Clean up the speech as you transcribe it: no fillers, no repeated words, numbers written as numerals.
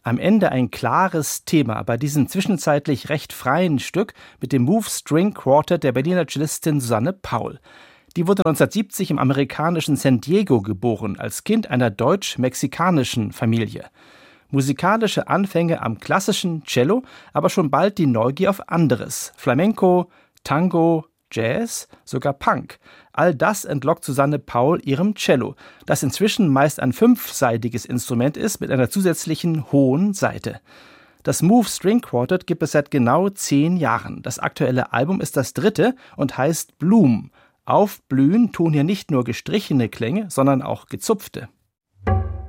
Am Ende ein klares Thema bei diesem zwischenzeitlich recht freien Stück mit dem Move String Quartet der Berliner Cellistin Susanne Paul. Die wurde 1970 im amerikanischen San Diego geboren, als Kind einer deutsch-mexikanischen Familie. Musikalische Anfänge am klassischen Cello, aber schon bald die Neugier auf anderes. Flamenco, Tango, Jazz, sogar Punk. All das entlockt Susanne Paul ihrem Cello, das inzwischen meist ein 5-saitiges Instrument ist mit einer zusätzlichen hohen Saite. Das Move String Quartet gibt es seit genau 10 Jahren. Das aktuelle Album ist das 3. und heißt Bloom. Aufblühen tun hier nicht nur gestrichene Klänge, sondern auch gezupfte.